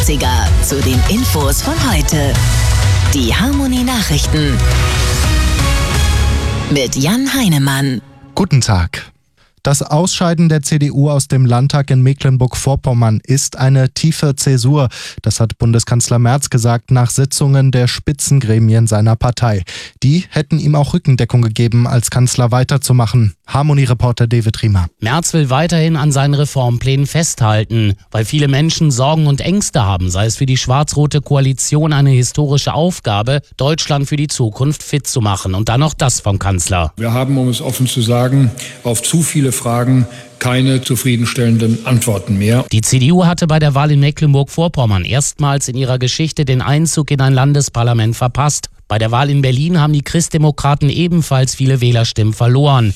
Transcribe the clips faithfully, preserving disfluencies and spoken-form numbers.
achtziger zu den Infos von heute. Die Harmonie Nachrichten mit Jan Heinemann. Guten Tag. Das Ausscheiden der C D U aus dem Landtag in Mecklenburg-Vorpommern ist eine tiefe Zäsur. Das hat Bundeskanzler Merz gesagt nach Sitzungen der Spitzengremien seiner Partei. Die hätten ihm auch Rückendeckung gegeben, als Kanzler weiterzumachen. Harmonie-Reporter David Riemer. Merz will weiterhin an seinen Reformplänen festhalten, weil viele Menschen Sorgen und Ängste haben, sei es für die schwarz-rote Koalition eine historische Aufgabe, Deutschland für die Zukunft fit zu machen. Und dann noch das vom Kanzler. Wir haben, um es offen zu sagen, auf zu viele Fragen keine zufriedenstellenden Antworten mehr. Die C D U hatte bei der Wahl in Mecklenburg-Vorpommern erstmals in ihrer Geschichte den Einzug in ein Landesparlament verpasst. Bei der Wahl in Berlin haben die Christdemokraten ebenfalls viele Wählerstimmen verloren.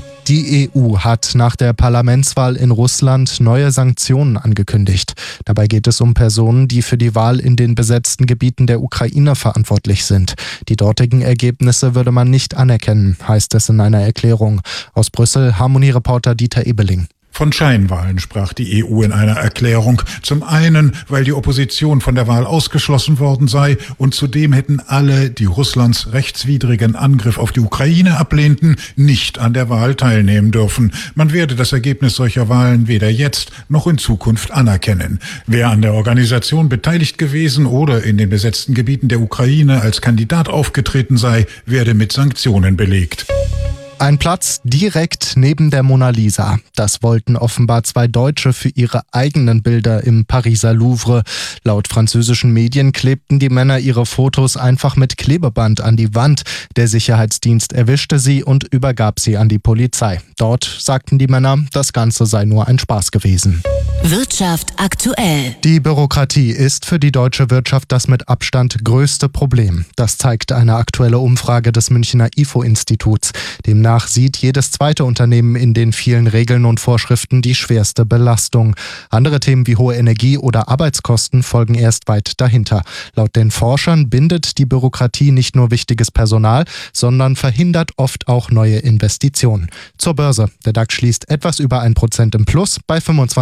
Die E U hat nach der Parlamentswahl in Russland neue Sanktionen angekündigt. Dabei geht es um Personen, die für die Wahl in den besetzten Gebieten der Ukraine verantwortlich sind. Die dortigen Ergebnisse würde man nicht anerkennen, heißt es in einer Erklärung. Aus Brüssel, Harmonie-Reporter Dieter Ebeling. Von Scheinwahlen sprach die E U in einer Erklärung. Zum einen, weil die Opposition von der Wahl ausgeschlossen worden sei und zudem hätten alle, die Russlands rechtswidrigen Angriff auf die Ukraine ablehnten, nicht an der Wahl teilnehmen dürfen. Man werde das Ergebnis solcher Wahlen weder jetzt noch in Zukunft anerkennen. Wer an der Organisation beteiligt gewesen oder in den besetzten Gebieten der Ukraine als Kandidat aufgetreten sei, werde mit Sanktionen belegt. Ein Platz direkt neben der Mona Lisa. Das wollten offenbar zwei Deutsche für ihre eigenen Bilder im Pariser Louvre. Laut französischen Medien klebten die Männer ihre Fotos einfach mit Klebeband an die Wand. Der Sicherheitsdienst erwischte sie und übergab sie an die Polizei. Dort sagten die Männer, das Ganze sei nur ein Spaß gewesen. Wirtschaft aktuell. Die Bürokratie ist für die deutsche Wirtschaft das mit Abstand größte Problem. Das zeigt eine aktuelle Umfrage des Münchner I F O-Instituts. Demnach sieht jedes zweite Unternehmen in den vielen Regeln und Vorschriften die schwerste Belastung. Andere Themen wie hohe Energie- oder Arbeitskosten folgen erst weit dahinter. Laut den Forschern bindet die Bürokratie nicht nur wichtiges Personal, sondern verhindert oft auch neue Investitionen. Zur Börse. Der DAX schließt etwas über ein Prozent im Plus bei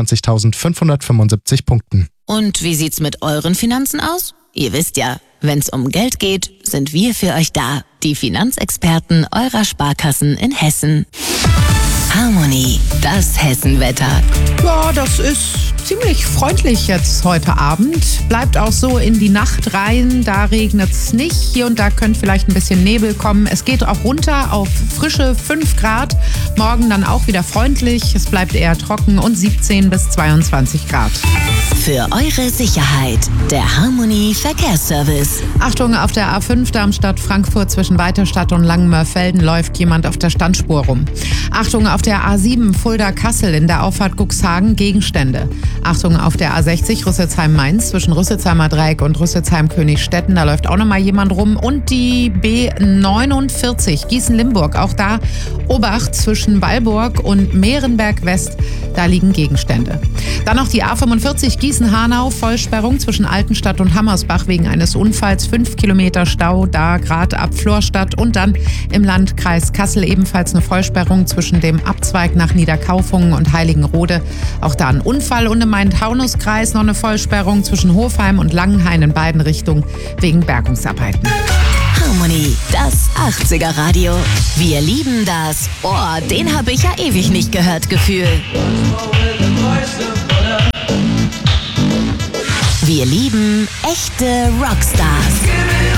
fünfundzwanzigtausendfünfhundertfünfundsiebzig Punkten. Und wie sieht's mit euren Finanzen aus? Ihr wisst ja, wenn's um Geld geht, sind wir für euch da. Die Finanzexperten eurer Sparkassen in Hessen. Harmonie, das Hessenwetter. Ja, das ist ziemlich freundlich jetzt heute Abend. Bleibt auch so in die Nacht rein. Da regnet es nicht. Hier und da könnte vielleicht ein bisschen Nebel kommen. Es geht auch runter auf frische fünf Grad. Morgen dann auch wieder freundlich. Es bleibt eher trocken und siebzehn bis zweiundzwanzig Grad. Für eure Sicherheit, der Harmonie Verkehrsservice. Achtung, auf der A fünf Darmstadt-Frankfurt zwischen Weiterstadt und Langenmörfelden läuft jemand auf der Standspur rum. Achtung, auf der A sieben Fulda-Kassel in der Auffahrt Cuxhagen Gegenstände. Achtung, auf der A sechzig Rüsselsheim-Mainz zwischen Rüsselsheimer Dreieck und Rüsselsheim-Königsstetten, da läuft auch nochmal jemand rum. Und die B neunundvierzig Gießen-Limburg, auch da Obacht zwischen Weilburg und Mehrenberg-West, da liegen Gegenstände. Dann noch die A fünfundvierzig Gießen-Hanau, Vollsperrung zwischen Altenstadt und Hammersbach wegen eines Unfalls, fünf Kilometer Stau, da gerade ab Florstadt. Und dann im Landkreis Kassel ebenfalls eine Vollsperrung zwischen dem Abzweig nach Niederkaufungen und Heiligenrode. Auch da ein Unfall. Und im Main-Taunus-Kreis noch eine Vollsperrung zwischen Hofheim und Langenhain in beiden Richtungen wegen Bergungsarbeiten. Harmonie, das achtziger Radio. Wir lieben das. Oh, den habe ich ja ewig nicht gehört, Gefühl. Wir lieben echte Rockstars.